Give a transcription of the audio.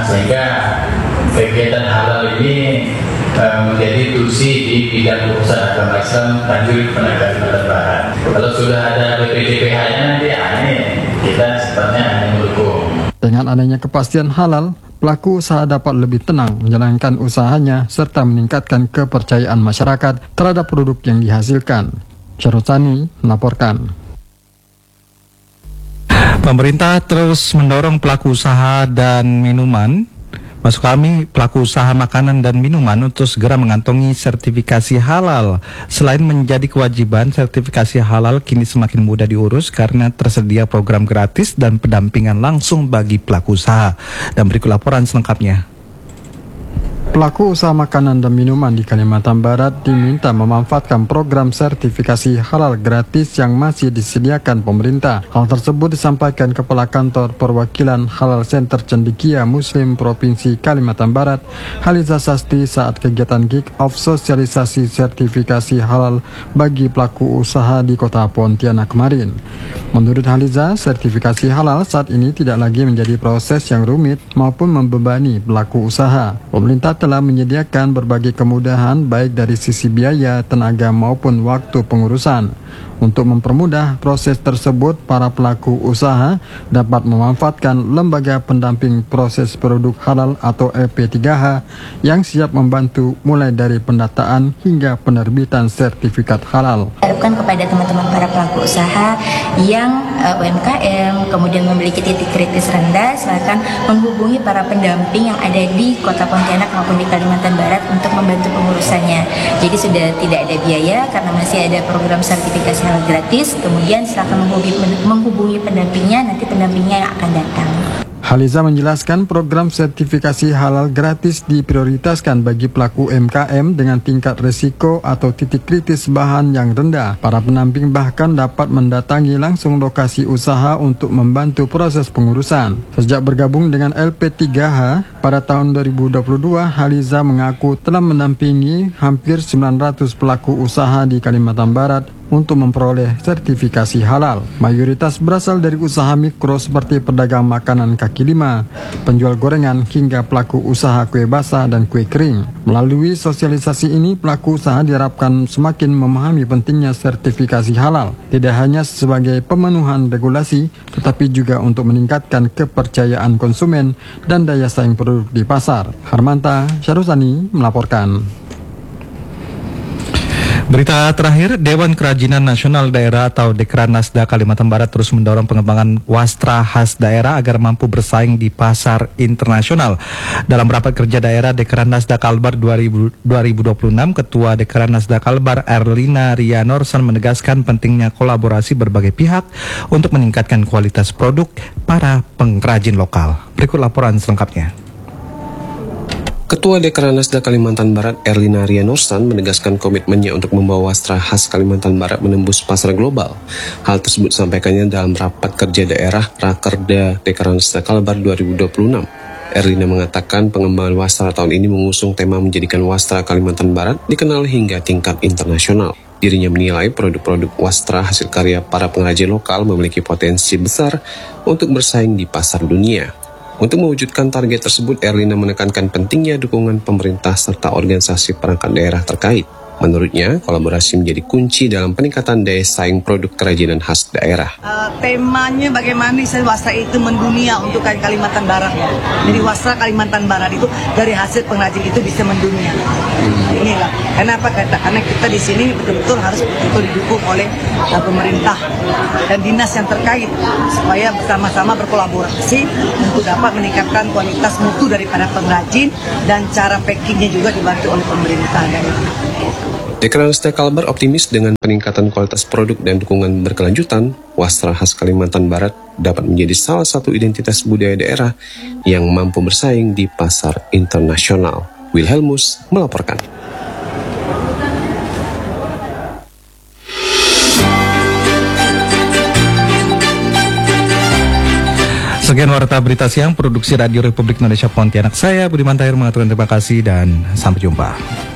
sehingga kegiatan halal ini menjadi tusi di bidang usaha agama Islam Tanjung Penegakan Barat. Kalau sudah ada BPDPH-nya nanti kita sebenarnya hanya mendukung. Dengan adanya kepastian halal, pelaku usaha dapat lebih tenang menjalankan usahanya serta meningkatkan kepercayaan masyarakat terhadap produk yang dihasilkan. Syarusani melaporkan. Pemerintah terus mendorong pelaku usaha dan minuman, maksud kami pelaku usaha makanan dan minuman untuk segera mengantongi sertifikasi halal. Selain menjadi kewajiban, sertifikasi halal kini semakin mudah diurus karena tersedia program gratis dan pendampingan langsung bagi pelaku usaha. Dan berikut laporan selengkapnya. Pelaku usaha makanan dan minuman di Kalimantan Barat diminta memanfaatkan program sertifikasi halal gratis yang masih disediakan pemerintah. Hal tersebut disampaikan Kepala Kantor Perwakilan Halal Center Cendekia Muslim Provinsi Kalimantan Barat, Haliza Sasti, saat kegiatan kick-off sosialisasi sertifikasi halal bagi pelaku usaha di Kota Pontianak kemarin. Menurut Haliza, sertifikasi halal saat ini tidak lagi menjadi proses yang rumit maupun membebani pelaku usaha. Pemerintah telah menyediakan berbagai kemudahan baik dari sisi biaya, tenaga maupun waktu pengurusan. Untuk mempermudah proses tersebut, para pelaku usaha dapat memanfaatkan lembaga pendamping proses produk halal atau LP3H yang siap membantu mulai dari pendataan hingga penerbitan sertifikat halal. Harapkan kepada teman-teman para pelaku usaha yang UMKM kemudian memiliki titik kritis rendah, silakan menghubungi para pendamping yang ada di Kota Pontianak maupun di Kalimantan Barat untuk membantu pengurusannya. Jadi sudah tidak ada biaya karena masih ada program sertifikasi halal gratis. Kemudian silakan menghubungi pendampingnya, nanti pendampingnya yang akan datang. Haliza menjelaskan program sertifikasi halal gratis diprioritaskan bagi pelaku UMKM dengan tingkat risiko atau titik kritis bahan yang rendah. Para pendamping bahkan dapat mendatangi langsung lokasi usaha untuk membantu proses pengurusan. Sejak bergabung dengan LP3H pada tahun 2022, Haliza mengaku telah mendampingi hampir 900 pelaku usaha di Kalimantan Barat untuk memperoleh sertifikasi halal. Mayoritas berasal dari usaha mikro seperti pedagang makanan kaki lima, penjual gorengan, hingga pelaku usaha kue basah dan kue kering. Melalui sosialisasi ini, pelaku usaha diharapkan semakin memahami pentingnya sertifikasi halal, tidak hanya sebagai pemenuhan regulasi, tetapi juga untuk meningkatkan kepercayaan konsumen dan daya saing produk di pasar. Harmanta Syarusani melaporkan. Berita terakhir, Dewan Kerajinan Nasional Daerah atau Dekranasda Kalimantan Barat terus mendorong pengembangan wastra khas daerah agar mampu bersaing di pasar internasional. Dalam rapat kerja daerah Dekranasda Kalbar 2026, Ketua Dekranasda Kalbar Erlina Rianorsan menegaskan pentingnya kolaborasi berbagai pihak untuk meningkatkan kualitas produk para pengrajin lokal. Berikut laporan selengkapnya. Ketua Dekranasda Kalimantan Barat Erlina Rianorsan menegaskan komitmennya untuk membawa wastra khas Kalimantan Barat menembus pasar global. Hal tersebut disampaikannya dalam rapat kerja daerah Rakerda Dekranasda Kalbar 2026. Erlina mengatakan pengembangan wastra tahun ini mengusung tema menjadikan wastra Kalimantan Barat dikenal hingga tingkat internasional. Dirinya menilai produk-produk wastra hasil karya para pengrajin lokal memiliki potensi besar untuk bersaing di pasar dunia. Untuk mewujudkan target tersebut, Erlina menekankan pentingnya dukungan pemerintah serta organisasi perangkat daerah terkait. Menurutnya, kolaborasi menjadi kunci dalam peningkatan daya saing produk kerajinan khas daerah. Temanya bagaimana wastra itu mendunia untuk Kalimantan Barat. Jadi wastra Kalimantan Barat itu dari hasil pengrajin itu bisa mendunia. Inilah. Kenapa? Karena kita di sini betul-betul harus betul-betul didukung oleh pemerintah dan dinas yang terkait supaya bersama-sama berkolaborasi untuk dapat meningkatkan kualitas mutu daripada pengrajin dan cara packingnya juga dibantu oleh pemerintah daerah. Dekranasda Kalbar optimis dengan peningkatan kualitas produk dan dukungan berkelanjutan, wastra khas Kalimantan Barat dapat menjadi salah satu identitas budaya daerah yang mampu bersaing di pasar internasional. Wilhelmus melaporkan. Sekian warta berita siang produksi Radio Republik Indonesia Pontianak. Saya Budiman Tahir mengaturkan terima kasih dan sampai jumpa.